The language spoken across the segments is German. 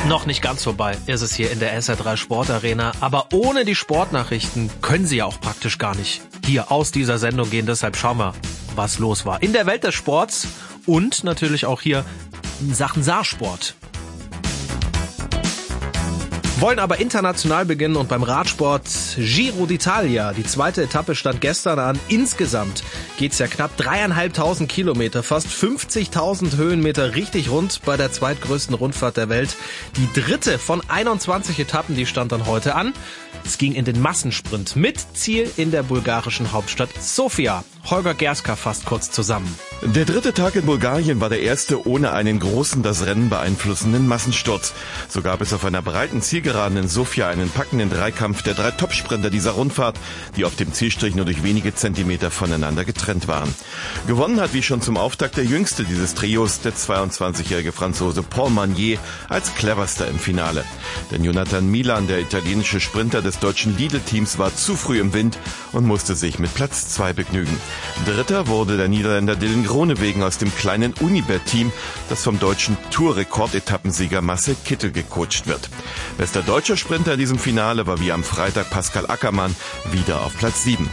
Noch nicht ganz vorbei ist es hier in der SR3 Sportarena, aber ohne die Sportnachrichten können sie ja auch praktisch gar nicht hier aus dieser Sendung gehen. Deshalb schauen wir, was los war in der Welt des Sports und natürlich auch hier in Sachen Saarsport. Wollen aber international beginnen und beim Radsport Giro d'Italia. Die zweite Etappe stand gestern an. Insgesamt geht's ja knapp 3.500 Kilometer, fast 50.000 Höhenmeter, richtig rund bei der zweitgrößten Rundfahrt der Welt. Die dritte von 21 Etappen, die stand dann heute an. Es ging in den Massensprint mit Ziel in der bulgarischen Hauptstadt Sofia. Holger Gerska fasst kurz zusammen. Der dritte Tag in Bulgarien war der erste ohne einen großen, das Rennen beeinflussenden Massensturz. So gab es auf einer breiten Zielgeraden in Sofia einen packenden Dreikampf der 3 Topsprinter dieser Rundfahrt, die auf dem Zielstrich nur durch wenige Zentimeter voneinander getrennt waren. Gewonnen hat wie schon zum Auftakt der jüngste dieses Trios, der 22-jährige Franzose Paul Magnier, als cleverster im Finale. Denn Jonathan Milan, der italienische Sprinter des deutschen Lidl-Teams, war zu früh im Wind und musste sich mit Platz 2 begnügen. Dritter wurde der Niederländer Dylan Groenewegen aus dem kleinen Unibet-Team, das vom deutschen Tour-Rekordetappensieger Marcel Kittel gecoacht wird. Bester deutscher Sprinter in diesem Finale war wie am Freitag Pascal Ackermann, wieder auf Platz 7.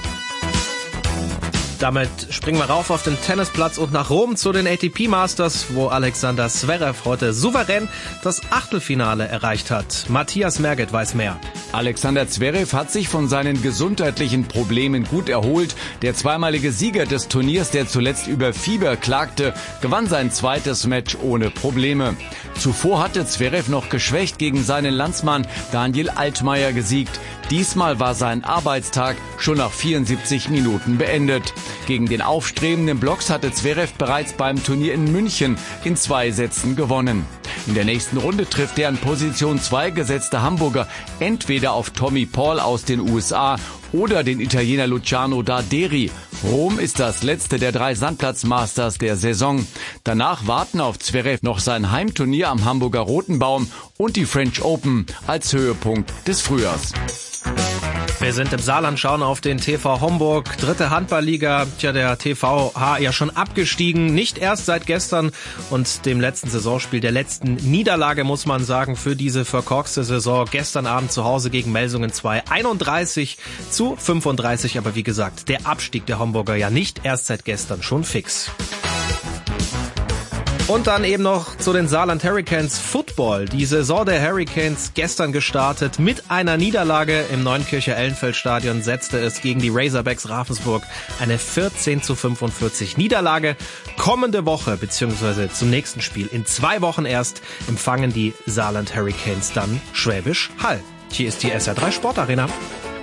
Damit springen wir rauf auf den Tennisplatz und nach Rom zu den ATP Masters, wo Alexander Zverev heute souverän das Achtelfinale erreicht hat. Matthias Merget weiß mehr. Alexander Zverev hat sich von seinen gesundheitlichen Problemen gut erholt. Der zweimalige Sieger des Turniers, der zuletzt über Fieber klagte, gewann sein zweites Match ohne Probleme. Zuvor hatte Zverev noch geschwächt gegen seinen Landsmann Daniel Altmaier gesiegt. Diesmal war sein Arbeitstag schon nach 74 Minuten beendet. Gegen den aufstrebenden Blocks hatte Zverev bereits beim Turnier in München in 2 Sätzen gewonnen. In der nächsten Runde trifft der an Position 2 gesetzte Hamburger entweder auf Tommy Paul aus den USA oder den Italiener Luciano Darderi. Rom ist das letzte der 3 Sandplatz-Masters der Saison. Danach warten auf Zverev noch sein Heimturnier am Hamburger Rotenbaum und die French Open als Höhepunkt des Frühjahrs. Wir sind im Saarland, schauen auf den TV Homburg, 3. Handballliga. Tja, der TVH ja schon abgestiegen, nicht erst seit gestern und dem letzten Saisonspiel, der letzten Niederlage, muss man sagen, für diese verkorkste Saison. Gestern Abend zu Hause gegen Melsungen 2, 31-35, aber wie gesagt, der Abstieg der Homburger ja nicht erst seit gestern schon fix. Und dann eben noch zu den Saarland Hurricanes Football. Die Saison der Hurricanes gestern gestartet mit einer Niederlage im Neunkircher Ellenfeldstadion setzte es gegen die Razorbacks Ravensburg eine 14-45 Niederlage. Kommende Woche bzw. zum nächsten Spiel in 2 Wochen erst empfangen die Saarland Hurricanes dann Schwäbisch Hall. Hier ist die SR3 Sportarena.